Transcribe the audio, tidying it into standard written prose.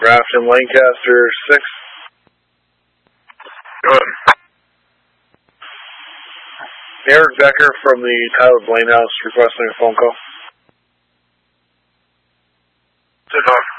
Grafton Lancaster 6. Good. Eric Becker from the Tyler Blaine House requesting a phone call. Sit down.